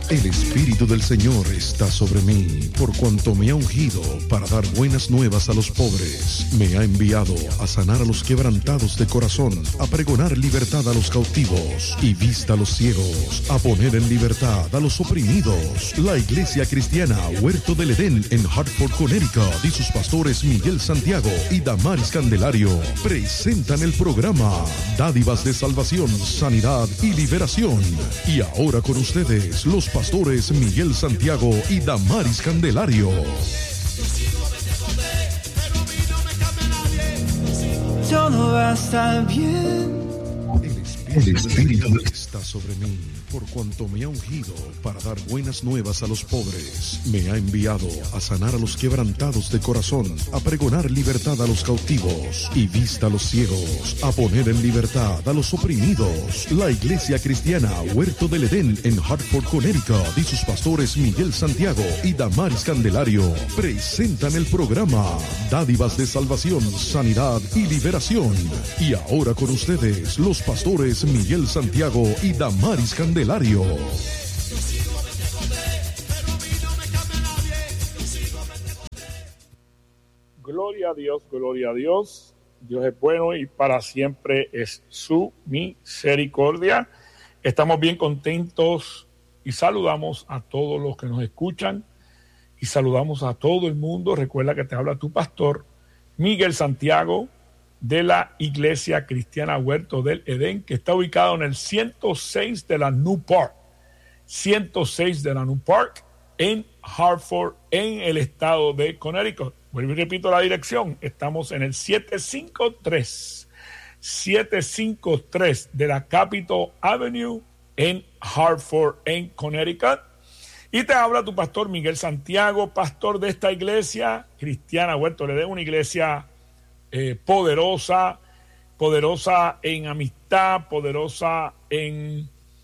El Espíritu del Señor está sobre mí, por cuanto me ha ungido para dar buenas nuevas a los pobres. Me ha enviado a sanar a los quebrantados de corazón, a pregonar libertad a los cautivos y vista a los ciegos, a poner en libertad a los oprimidos. La Iglesia Cristiana Huerto del Edén en Hartford, Connecticut, y sus pastores Miguel Santiago y Damaris Candelario presentan el programa Dádivas de Salvación, Sanidad y Liberación. Y ahora con ustedes, los pastores Miguel Santiago y Damaris Candelario. Todo va a estar bien. El Espíritu está sobre mí, por cuanto me ha ungido para dar buenas nuevas a los pobres. Me ha enviado a sanar a los quebrantados de corazón, a pregonar libertad a los cautivos y vista a los ciegos, a poner en libertad a los oprimidos. La Iglesia Cristiana Huerto del Edén en Hartford, Connecticut, y sus pastores Miguel Santiago y Damaris Candelario presentan el programa Dádivas de Salvación, Sanidad y Liberación. Y ahora con ustedes, los pastores Miguel Santiago y Damaris Candelario. Gloria a Dios, gloria a Dios. Dios es bueno y para siempre es su misericordia. Estamos bien contentos y saludamos a todos los que nos escuchan y saludamos a todo el mundo. Recuerda que te habla tu pastor Miguel Santiago, de la Iglesia Cristiana Huerto del Edén, que está ubicado en el 106 de la New Park, 106 de la New Park, en Hartford, en el estado de Connecticut. Vuelvo y repito la dirección, estamos en el 753 de la Capitol Avenue, en Hartford, en Connecticut. Y te habla tu pastor Miguel Santiago, pastor de esta iglesia Cristiana Huerto del Edén, una iglesia poderosa en amistad, poderosa en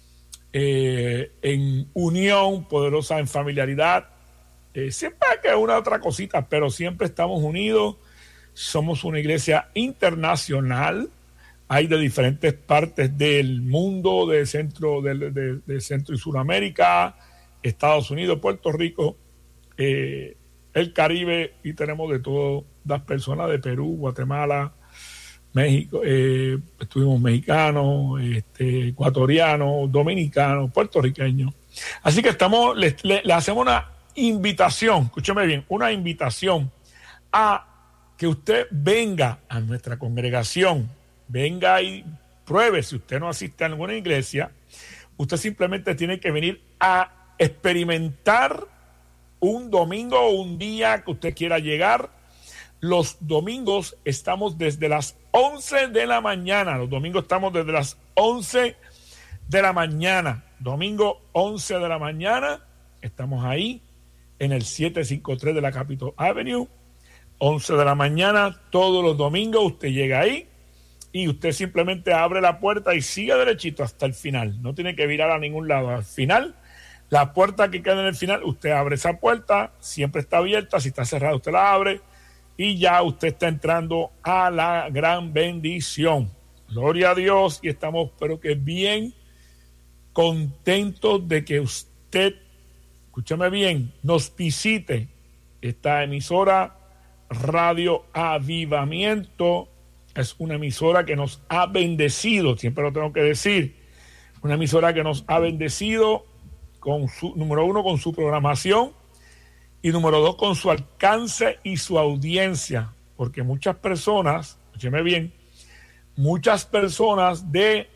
unión, poderosa en familiaridad. Siempre hay que una otra cosita, pero siempre estamos unidos. Somos una iglesia internacional. Hay de diferentes partes del mundo, de Centro y Sudamérica, Estados Unidos, Puerto Rico, el Caribe, y tenemos de todas las personas de Perú, Guatemala, México, estuvimos mexicanos, ecuatorianos, dominicanos, puertorriqueños. Así que le hacemos una invitación, escúcheme bien, una invitación a que usted venga a nuestra congregación, venga y pruebe. Si usted no asiste a ninguna iglesia, usted simplemente tiene que venir a experimentar un domingo o un día que usted quiera llegar. Los domingos estamos desde las 11 de la mañana. Los domingos estamos desde las 11 de la mañana. Domingo 11 de la mañana. Estamos ahí en el 753 de la Capitol Avenue. 11 de la mañana todos los domingos. Usted llega ahí y usted simplemente abre la puerta y sigue derechito hasta el final. No tiene que virar a ningún lado. Al final, la puerta que queda en el final, usted abre esa puerta, siempre está abierta. Si está cerrada, usted la abre y ya usted está entrando a la gran bendición. Gloria a Dios, y estamos, pero que bien contentos de que usted, escúchame bien, nos visite esta emisora Radio Avivamiento. Es una emisora que nos ha bendecido, siempre lo tengo que decir, una emisora que nos ha bendecido con su, número uno, con su programación, y número dos, con su alcance y su audiencia, porque muchas personas, escúcheme bien, muchas personas de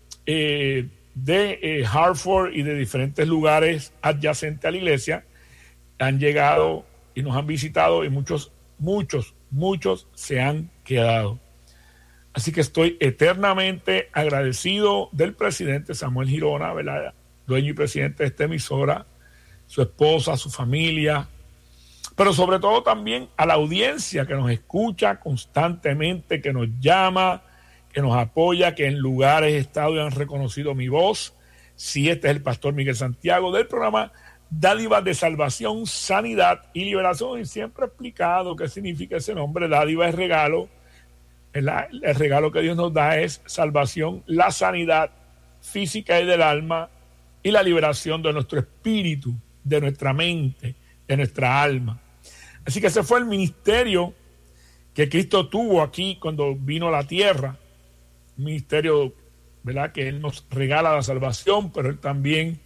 Hartford y de diferentes lugares adyacentes a la iglesia han llegado y nos han visitado, y muchos se han quedado. Así que estoy eternamente agradecido del presidente Samuel Girona, ¿verdad?, dueño y presidente de esta emisora, su esposa, su familia, pero sobre todo también a la audiencia que nos escucha constantemente, que nos llama, que nos apoya, que en lugares he estado y han reconocido mi voz. Sí, este es el pastor Miguel Santiago del programa Dádivas de Salvación, Sanidad y Liberación. Y siempre he explicado qué significa ese nombre. Dádiva es regalo. El regalo que Dios nos da es salvación, la sanidad física y del alma, y la liberación de nuestro espíritu, de nuestra mente, de nuestra alma. Así que ese fue el ministerio que Cristo tuvo aquí cuando vino a la tierra. Un ministerio, ¿verdad?, que Él nos regala la salvación, pero Él también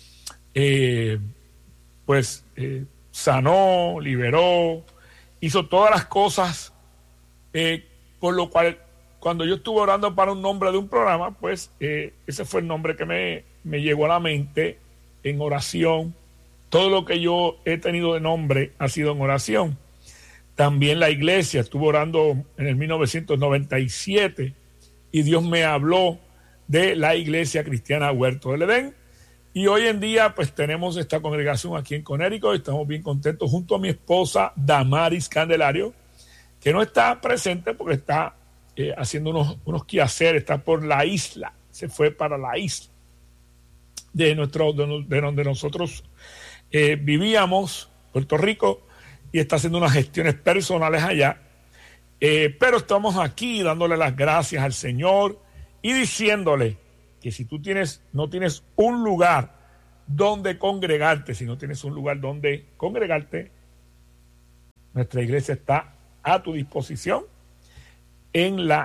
sanó, liberó, hizo todas las cosas, por lo cual cuando yo estuve orando para un nombre de un programa, pues ese fue el nombre que me llegó a la mente en oración. Todo lo que yo he tenido de nombre ha sido en oración. También la iglesia, estuve orando en el 1997 y Dios me habló de la Iglesia Cristiana Huerto del Edén. Y hoy en día pues tenemos esta congregación aquí en Connecticut. Estamos bien contentos junto a mi esposa Damaris Candelario, que no está presente porque está haciendo unos quehaceres, está por la isla, se fue para la isla de donde nosotros vivíamos, Puerto Rico, y está haciendo unas gestiones personales allá. Pero estamos aquí dándole las gracias al Señor y diciéndole que si tú no tienes un lugar donde congregarte, si no tienes un lugar donde congregarte, nuestra iglesia está a tu disposición en el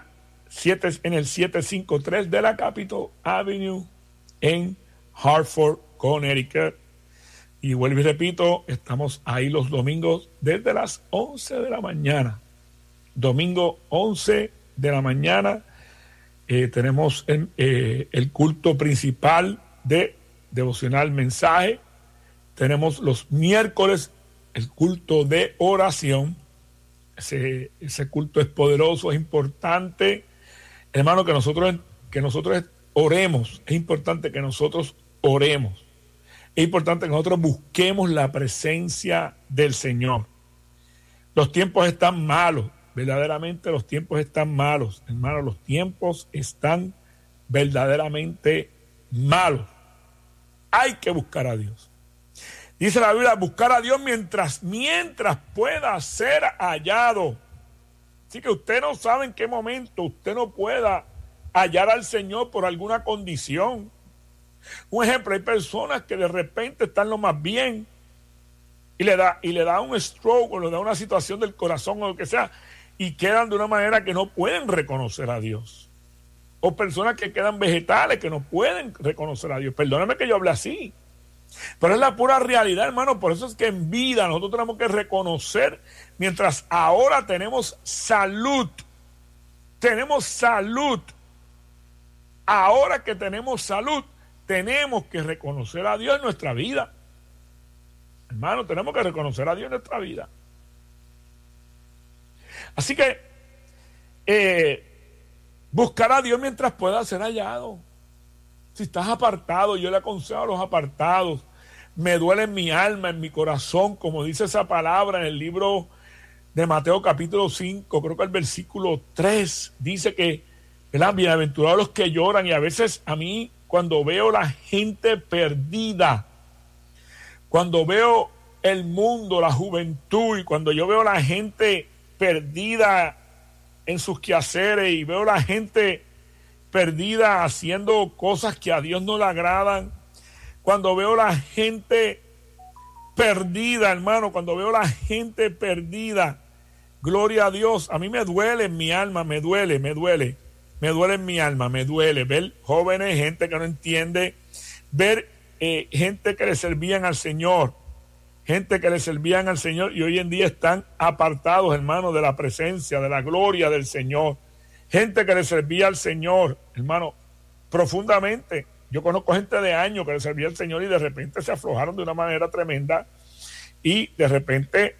753 de la Capitol Avenue en Hartford, Connecticut. Y vuelvo y repito, estamos ahí los domingos desde las 11 de la mañana. Domingo 11 de la mañana tenemos el culto principal de Devocional Mensaje. Tenemos los miércoles el culto de oración. Ese culto es poderoso, es importante, hermano, que nosotros oremos. Es importante que nosotros oremos. Es importante que nosotros busquemos la presencia del Señor. Los tiempos están malos, verdaderamente los tiempos están malos, hermano, los tiempos están verdaderamente malos. Hay que buscar a Dios. Dice la Biblia, buscar a Dios mientras pueda ser hallado. Así que usted no sabe en qué momento usted no pueda hallar al Señor por alguna condición. Un ejemplo, hay personas que de repente están lo más bien y le da un stroke o le da una situación del corazón o lo que sea y quedan de una manera que no pueden reconocer a Dios. O personas que quedan vegetales que no pueden reconocer a Dios. Perdóname que yo hable así, pero es la pura realidad, hermano. Por eso es que en vida nosotros tenemos que reconocer, mientras ahora tenemos salud. Ahora que tenemos salud, tenemos que reconocer a Dios en nuestra vida. Hermano, tenemos que reconocer a Dios en nuestra vida. Así que buscar a Dios mientras pueda ser hallado. Si estás apartado, yo le aconsejo a los apartados. Me duele en mi alma, en mi corazón, como dice esa palabra en el libro de Mateo capítulo 5, creo que el versículo 3, dice que, ¿verdad?, bienaventurados los que lloran. Y a veces a mí, cuando veo la gente perdida, cuando veo el mundo, la juventud, y cuando yo veo la gente perdida en sus quehaceres y veo la gente perdida haciendo cosas que a Dios no le agradan, cuando veo la gente perdida, hermano, cuando veo la gente perdida, gloria a Dios, a mí me duele en mi alma, me duele en mi alma, me duele ver jóvenes, gente que no entiende, ver gente que le servían al Señor, y hoy en día están apartados, hermano, de la presencia, de la gloria del Señor. Gente que le servía al Señor, hermano, profundamente. Yo conozco gente de años que le servía al Señor y de repente se aflojaron de una manera tremenda y de repente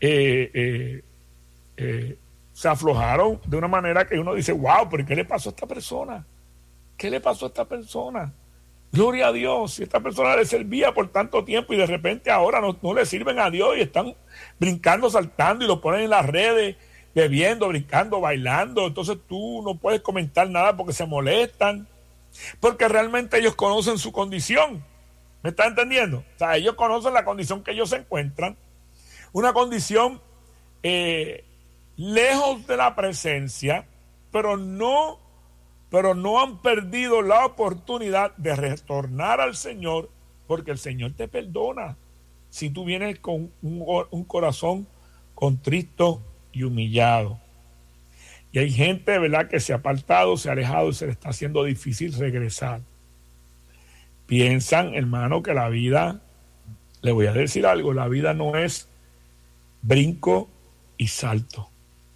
se aflojaron de una manera que uno dice, wow, pero ¿qué le pasó a esta persona? ¿Qué le pasó a esta persona? Gloria a Dios, si esta persona le servía por tanto tiempo y de repente ahora no le sirven a Dios y están brincando, saltando y lo ponen en las redes, bebiendo, brincando, bailando. Entonces tú no puedes comentar nada porque se molestan, porque realmente ellos conocen su condición. ¿Me estás entendiendo? O sea, ellos conocen la condición que ellos se encuentran, una condición lejos de la presencia, pero no pero no han perdido la oportunidad de retornar al Señor, porque el Señor te perdona si tú vienes con un corazón contrito y humillado. Y hay gente, ¿verdad?, que se ha apartado, se ha alejado y se le está haciendo difícil regresar. Piensan, hermano, que la vida, le voy a decir algo, la vida no es brinco y salto.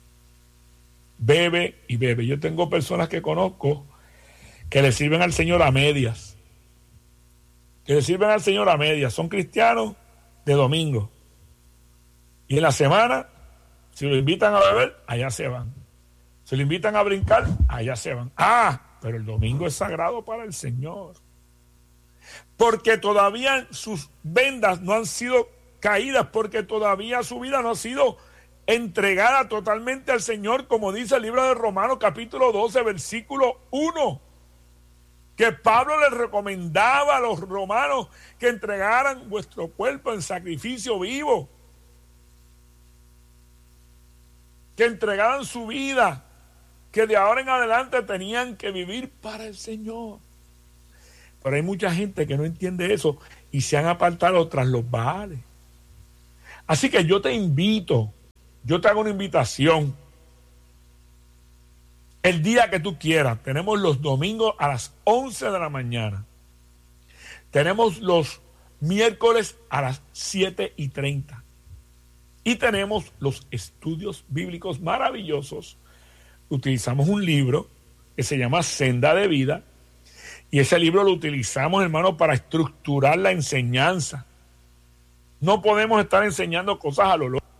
Bebe y bebe. Yo tengo personas que conozco que le sirven al Señor a medias. Son cristianos de domingo. Y en la semana, si lo invitan a beber, allá se van. Si lo invitan a brincar, allá se van. Pero el domingo es sagrado para el Señor. Porque todavía sus vendas no han sido caídas, porque todavía su vida no ha sido entregada totalmente al Señor, como dice el libro de Romanos capítulo 12, versículo 1, que Pablo les recomendaba a los romanos que entregaran vuestro cuerpo en sacrificio vivo, que entregaran su vida, que de ahora en adelante tenían que vivir para el Señor. Pero hay mucha gente que no entiende eso y se han apartado tras los baales. Así que yo te invito, yo te hago una invitación. El día que tú quieras, tenemos los domingos a las 11 de la mañana. Tenemos los miércoles a las 7:30. Y tenemos los estudios bíblicos maravillosos. Utilizamos un libro que se llama Senda de Vida. Y ese libro lo utilizamos, hermano, para estructurar la enseñanza. No podemos estar enseñando cosas a lo loco.